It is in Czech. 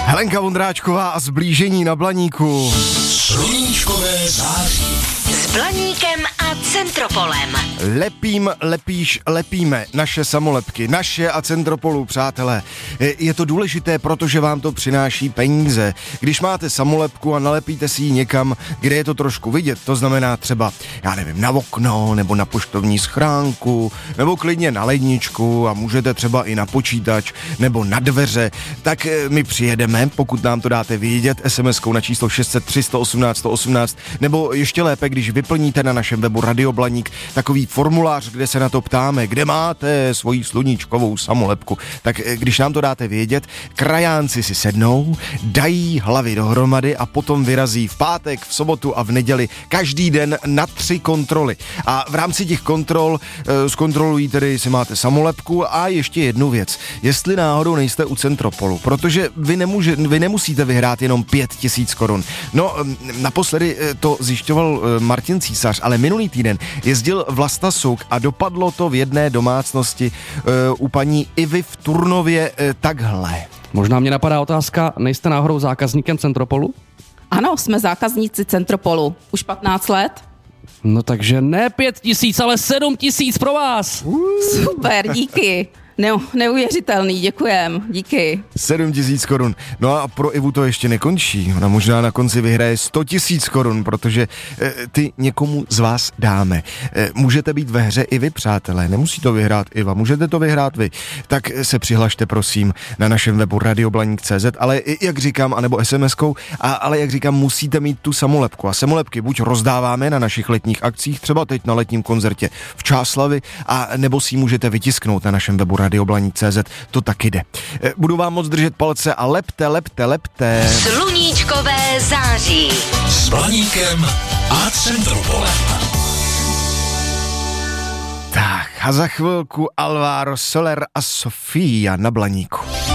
Helenka Vondráčková a Zblížení na Blaníku. Sluníčkové září. S Blaníkem a Centropolem. Lepím, lepíš, lepíme naše samolepky, naše a Centropolu, přátelé. Je to důležité, protože vám to přináší peníze. Když máte samolepku a nalepíte si ji někam, kde je to trošku vidět, to znamená třeba, já nevím, na okno, nebo na poštovní schránku, nebo klidně na ledničku a můžete třeba i na počítač, nebo na dveře, tak my přijedeme, pokud nám to dáte vědět, SMS-kou na číslo 603 118 118, nebo ještě lépe, když vyplníte na našem webu Radio Blaník takový formulář, kde se na to ptáme, kde máte svoji sluníčkovou samolepku, tak když nám to dáte vědět, krajánci si sednou, dají hlavy dohromady a potom vyrazí v pátek, v sobotu a v neděli každý den na 3 kontroly. A v rámci těch kontrol zkontrolují tedy, jestli máte samolepku a ještě jednu věc. Jestli náhodou nejste u Centropolu, protože vy nemusíte vyhrát jenom 5 000 korun. No, naposledy to zjišťoval Martin Císař, ale minulý týden jezdil Vlasta Suk a dopadlo to v jedné domácnosti u paní Ivy v Turnově takhle. Možná mě napadá otázka, nejste náhodou zákazníkem Centropolu? Ano, jsme zákazníci Centropolu. Už 15 let. No takže ne 5 000, ale 7 000 pro vás. Super, díky. Neuvěřitelný, děkujem, díky. 7 000 korun. No a pro Ivu to ještě nekončí. Ona možná na konci vyhraje 100 000 korun, protože ty někomu z vás dáme. Můžete být ve hře i vy, přátelé. Nemusí to vyhrát Iva, můžete to vyhrát vy. Tak se přihlašte, prosím, na našem webu radioblaník.cz, ale jak říkám, anebo SMS-kou, ale jak říkám, musíte mít tu samolepku. A samolepky buď rozdáváme na našich letních akcích, třeba teď na letním koncertě v Čáslavi, a nebo si ji můžete vytisknout na našem webu radioblaník.cz, to taky jde. Budu vám moc držet palce a lepte. Sluníčkové září. S Blaníkem a Centropolem. Tak a za chvilku Alvaro Soler a Sofia na Blaníku.